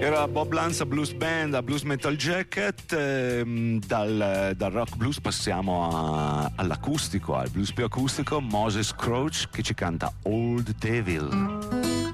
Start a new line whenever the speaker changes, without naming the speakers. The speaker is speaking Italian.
Era Bob Lanza Blues Band a Blues Metal Jacket. Dal rock blues all'acustico, al blues più acustico, Moses Crouch che ci canta Old Devil.